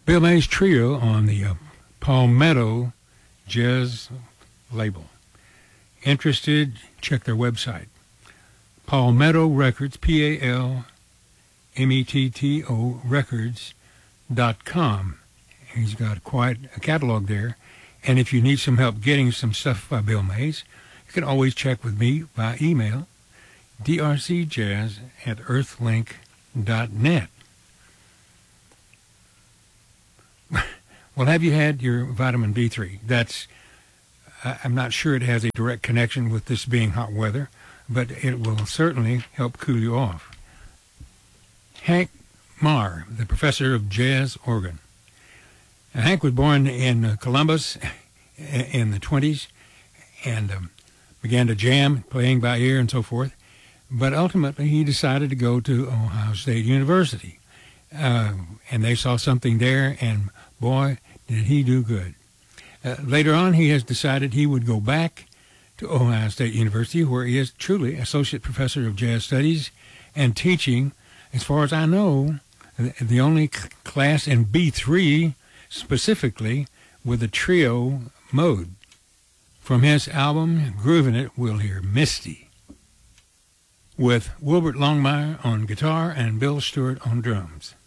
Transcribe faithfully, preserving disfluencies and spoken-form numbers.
Bill Mays Trio on the uh, Palmetto Jazz label. Interested, check their website. Palmetto Records, P A L M E T T O Records dot com. He's got quite a catalog there. And if you need some help getting some stuff by Bill Mays, you can always check with me by email, d r c jazz at earthlink dot net. Well, have you had your vitamin B three? That's, I'm not sure it has a direct connection with this being hot weather, but it will certainly help cool you off. Hank Marr, the professor of jazz organ. Now, Hank was born in uh, Columbus in the twenties and um, began to jam, playing by ear and so forth. But ultimately, he decided to go to Ohio State University. Uh, and they saw something there, and boy, did he do good. Uh, later on, he has decided he would go back to Ohio State University, where he is truly associate professor of jazz studies and teaching, as far as I know, the only c- class in B three specifically with a trio mode. From his album, Groovin' It, we'll hear Misty, with Wilbert Longmire on guitar and Bill Stewart on drums.